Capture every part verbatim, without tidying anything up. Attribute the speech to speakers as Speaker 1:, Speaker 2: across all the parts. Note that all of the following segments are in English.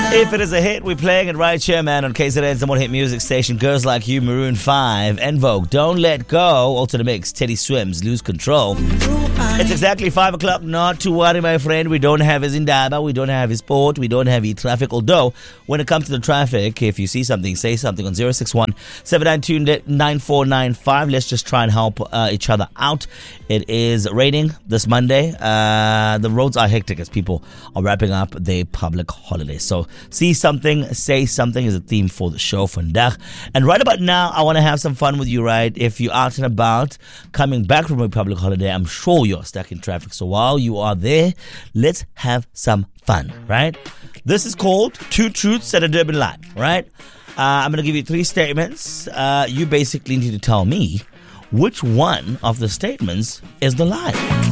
Speaker 1: If it is a hit, we're playing it right here, man, on K Z N's number one hit music station. Girls Like You, Maroon five, En Vogue, Don't Let Go. Also the mix, Teddy Swims, Lose Control. It's exactly five o'clock. Not to worry, my friend. We don't have his indaba. We don't have his sport. We don't have his traffic. Although, when it comes to the traffic, if you see something, say something on zero six one, seven nine two, nine four nine five. Let's just try and help uh, each other out. It is raining this Monday. Uh, the roads are hectic as people are wrapping up their public holidays. So, see something, say something is a theme for the show for Ndag. And right about now, I want to have some fun with you, right? If you're out and about, coming back from a public holiday, I'm sure you're stuck in traffic. So while you are there, let's have some fun, right? This is called Two Truths and a Durban Lie, right? Uh, I'm going to give you three statements. Uh, you basically need to tell me which one of the statements is the lie.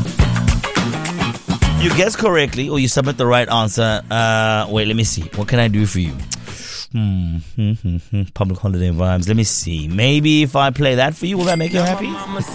Speaker 1: You guess correctly or you submit the right answer. Uh, wait, let me see. What can I do for you? Hmm, hmm, hmm, hmm. Public holiday vibes. Let me see. Maybe if I play that for you, will that make you happy?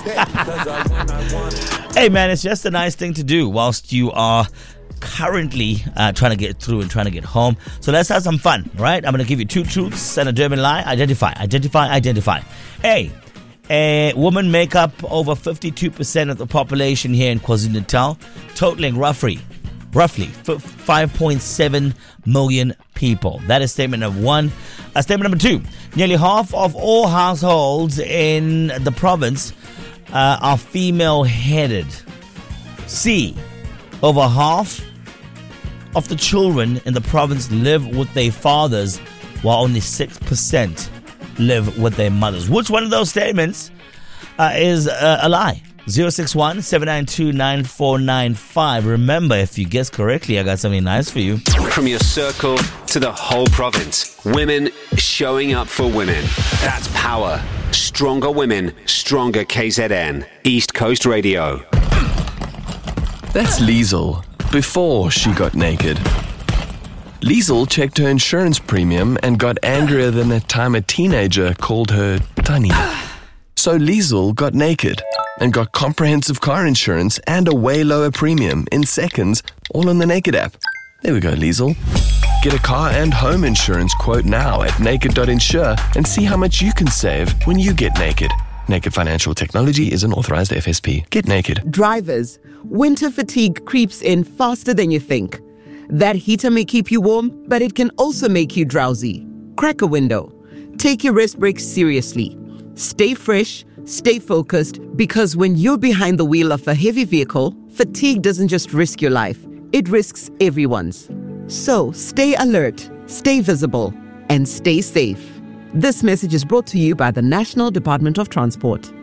Speaker 1: Hey, man, it's just a nice thing to do whilst you are currently uh, trying to get through and trying to get home. So let's have some fun, right? I'm going to give you two truths and a Durban lie. Identify, identify, identify. A. A women make up over fifty-two percent of the population here in KwaZulu-Natal, totaling roughly, roughly five point seven million people. That is statement number one. Uh, statement number two, nearly half of all households in the province uh, are female-headed. C, over half of the children in the province live with their fathers, while only six percent live with their mothers. Which one of those statements uh, is uh, a lie? zero six one, seven nine two, nine four nine five. Remember, if you guess correctly, I got something nice for you.
Speaker 2: From your circle to the whole province, women showing up for women. That's power. Stronger women, stronger K Z N. East Coast Radio.
Speaker 3: That's Liesl, before she got naked. Liesl checked her insurance premium and got angrier than that time a teenager called her Tani. So Liesl got naked and got comprehensive car insurance and a way lower premium in seconds, all on the Naked app. There we go, Liesl. Get a car and home insurance quote now at naked dot insure and see how much you can save when you get naked. Naked Financial Technology is an authorized F S P. Get naked.
Speaker 4: Drivers, winter fatigue creeps in faster than you think. That heater may keep you warm, but it can also make you drowsy. Crack a window. Take your rest breaks seriously. Stay fresh, stay focused, because when you're behind the wheel of a heavy vehicle, fatigue doesn't just risk your life, it risks everyone's. So stay alert, stay visible, and stay safe. This message is brought to you by the National Department of Transport.